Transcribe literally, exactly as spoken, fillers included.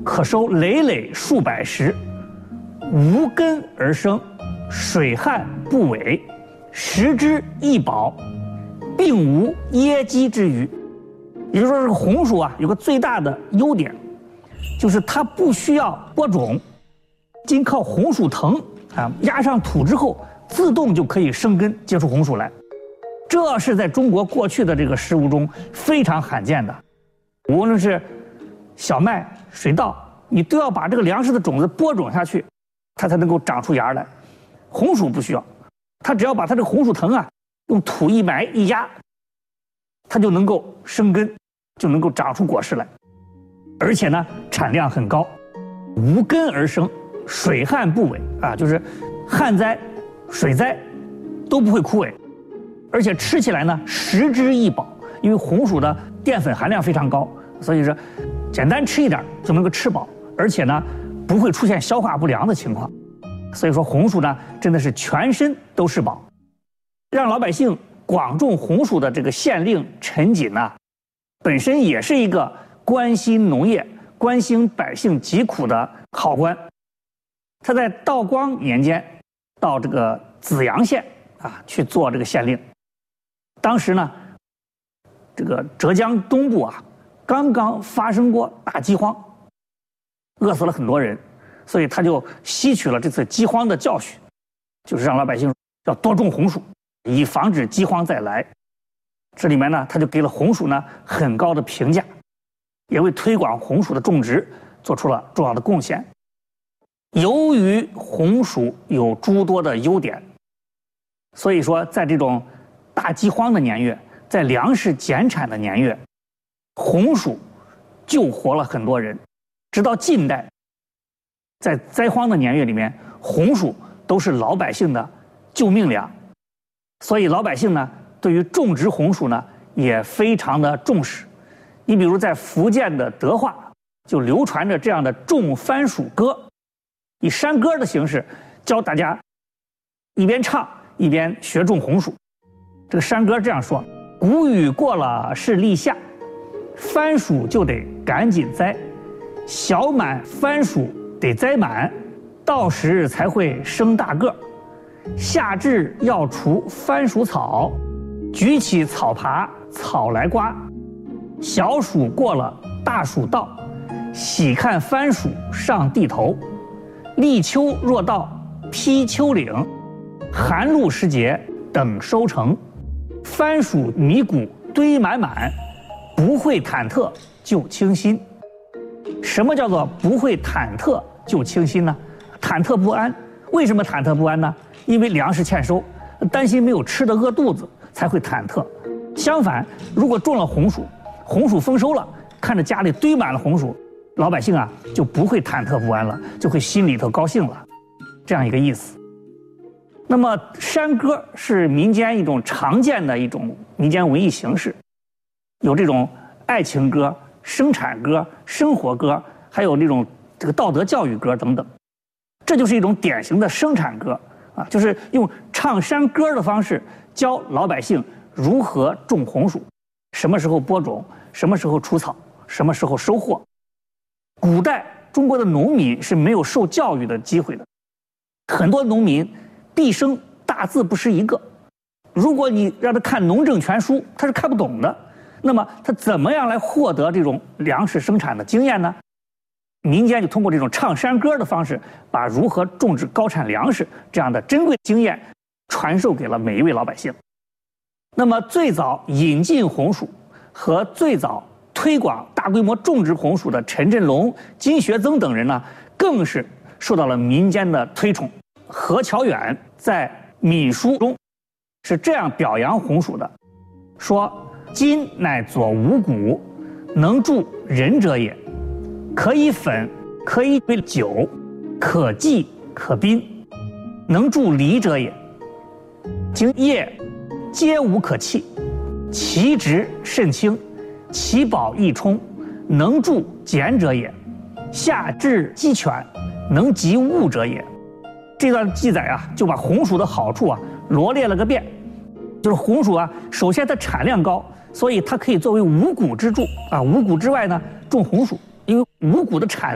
可收累累数百石，无根而生，水旱不萎，食之易饱，并无噎饥之虞。也就是说，这个红薯啊，有个最大的优点，就是它不需要播种，仅靠红薯藤啊压上土之后，自动就可以生根结出红薯来。这是在中国过去的这个食物中非常罕见的。无论是小麦、水稻，你都要把这个粮食的种子播种下去，它才能够长出芽来。红薯不需要，它只要把它这个红薯藤啊用土一埋一压，它就能够生根，就能够长出果实来。而且呢，产量很高，无根而生，水旱不萎啊，就是旱灾、水灾都不会枯萎。而且吃起来呢，食之易饱，因为红薯的淀粉含量非常高，所以说简单吃一点就能够吃饱，而且呢不会出现消化不良的情况。所以说红薯呢真的是全身都是宝。让老百姓广种红薯的这个县令陈瑾呢，本身也是一个关心农业、关心百姓疾苦的好官。他在道光年间到这个紫阳县啊去做这个县令。当时呢，这个浙江东部啊，刚刚发生过大饥荒，饿死了很多人，所以他就吸取了这次饥荒的教训，就是让老百姓要多种红薯，以防止饥荒再来。这里面呢，他就给了红薯呢很高的评价，也为推广红薯的种植做出了重要的贡献。由于红薯有诸多的优点，所以说在这种大饥荒的年月，在粮食减产的年月，红薯救活了很多人。直到近代，在灾荒的年月里面，红薯都是老百姓的救命粮。所以老百姓呢，对于种植红薯呢也非常的重视。你比如在福建的德化，就流传着这样的种番薯歌，以山歌的形式教大家一边唱一边学种红薯。这个山歌这样说：谷雨过了是立夏，番薯就得赶紧栽，小满番薯得栽满，到时才会生大个。夏至要除番薯草，举起草耙草来刮。小暑过了大暑到，喜看番薯上地头。立秋若到披秋岭，寒露时节等收成。番薯米谷堆满满，不会忐忑就清新。什么叫做不会忐忑就清新呢？忐忑不安。为什么忐忑不安呢？因为粮食欠收，担心没有吃的饿肚子，才会忐忑。相反，如果种了红薯，红薯丰收了，看着家里堆满了红薯，老百姓啊就不会忐忑不安了，就会心里头高兴了，这样一个意思。那么山歌是民间一种常见的一种民间文艺形式，有这种爱情歌、生产歌、生活歌，还有这种这个道德教育歌等等。这就是一种典型的生产歌啊，就是用唱山歌的方式教老百姓如何种红薯，什么时候播种，什么时候除草，什么时候收获。古代中国的农民是没有受教育的机会的，很多农民毕生大字不识一个，如果你让他看农政全书，他是看不懂的。那么他怎么样来获得这种粮食生产的经验呢？民间就通过这种唱山歌的方式，把如何种植高产粮食这样的珍贵经验传授给了每一位老百姓。那么最早引进红薯和最早推广大规模种植红薯的陈振龙、金学增等人呢，更是受到了民间的推崇。何乔远在闽书中是这样表扬红薯的，说：金乃左五谷，能助人者也，可以粉，可以为酒，可祭可宾，能助离者也。经叶皆无可弃，其直甚轻，其宝易充，能助俭者也。下至鸡犬，能及物者也。这段记载啊，就把红薯的好处啊罗列了个遍。就是红薯啊，首先它产量高，所以它可以作为五谷之助啊。五谷之外呢，种红薯，因为五谷的产